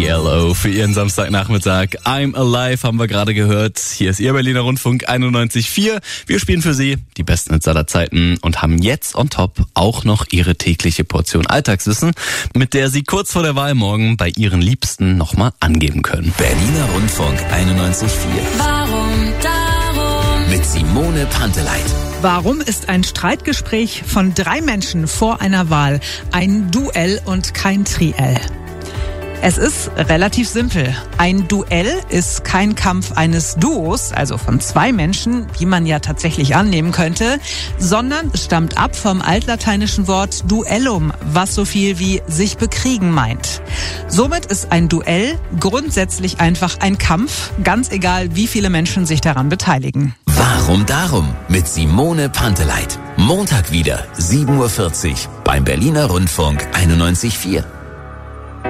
ELO für Ihren Samstagnachmittag. I'm Alive haben wir gerade gehört. Hier ist Ihr Berliner Rundfunk 91.4. Wir spielen für Sie die besten Hits aller Zeiten und haben jetzt on top auch noch Ihre tägliche Portion Alltagswissen, mit der Sie kurz vor der Wahl morgen bei Ihren Liebsten nochmal angeben können. Berliner Rundfunk 91.4. Warum darum? Mit Simone Panteleit. Warum ist ein Streitgespräch von 3 Menschen vor einer Wahl ein Duell und kein Triell? Es ist relativ simpel. Ein Duell ist kein Kampf eines Duos, also von 2 Menschen, wie man ja tatsächlich annehmen könnte, sondern stammt ab vom altlateinischen Wort duellum, was so viel wie sich bekriegen meint. Somit ist ein Duell grundsätzlich einfach ein Kampf, ganz egal, wie viele Menschen sich daran beteiligen. Warum darum? Mit Simone Panteleit. Montag wieder, 7.40 Uhr beim Berliner Rundfunk 91.4.